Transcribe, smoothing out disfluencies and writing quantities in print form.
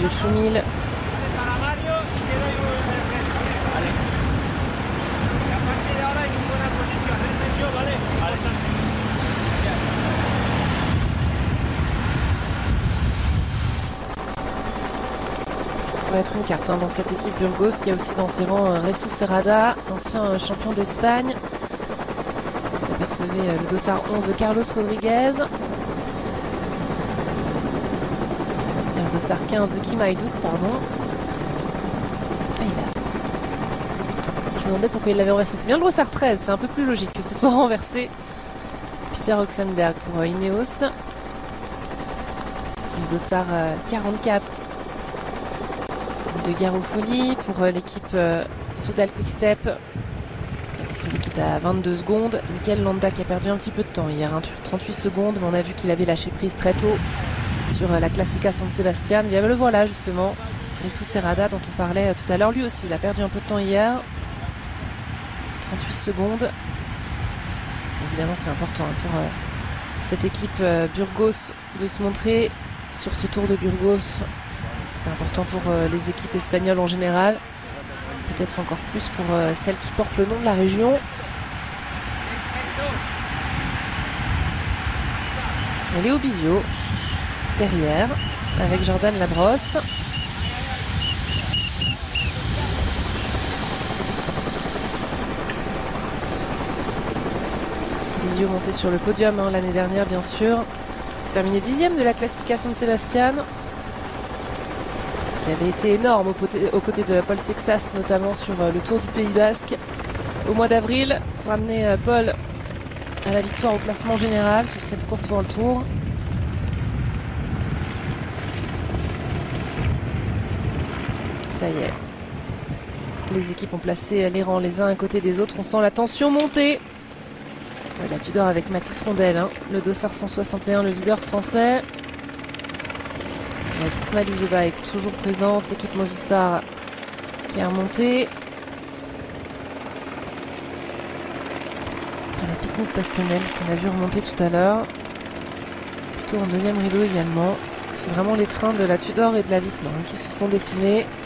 Giulio Ciumil. Ça va être une carte dans cette équipe Burgos qui a aussi dans ses rangs Jesus Serrada, ancien champion d'Espagne. Vous apercevez le dossard 11 de Carlos Rodriguez. Et le dossard 15 de Kim Hayduk, pardon. Je me demandais pourquoi il l'avait renversé. C'est bien le dossard 13, c'est un peu plus logique que ce soit renversé. Peter Oxenberg pour Ineos. Le dossard 44 de Garofoli pour l'équipe Soudal Quick-Step. Garofoli qui est à 22 secondes. Mikel Landa qui a perdu un petit peu de temps hier, 38 secondes, mais on a vu qu'il avait lâché prise très tôt sur la Classica San Sebastian. Bien, le voilà justement, Jesus Serrada dont on parlait tout à l'heure. Lui aussi, il a perdu un peu de temps hier. 38 secondes. Évidemment, c'est important pour cette équipe Burgos de se montrer sur ce Tour de Burgos. C'est important pour les équipes espagnoles en général. Peut-être encore plus pour celles qui portent le nom de la région. Et Léo Bizio derrière avec Jordan Labrosse. Bizio monté sur le podium l'année dernière bien sûr. Terminé 10e de la Classica San Sebastian, qui avait été énorme aux côtés de Paul Sexas, notamment sur le Tour du Pays Basque au mois d'avril, pour amener Paul à la victoire au classement général sur cette course World Tour. Ça y est, les équipes ont placé les rangs les uns à côté des autres, on sent la tension monter. La Tudor avec Mathis Rondel, le dossard 161, le leader français. La Visma Leasebike toujours présente, l'équipe Movistar qui est remontée. Et la Picnic Pastenel qu'on a vu remonter tout à l'heure. Plutôt en deuxième rideau également. C'est vraiment les trains de la Tudor et de la Visma qui se sont dessinés.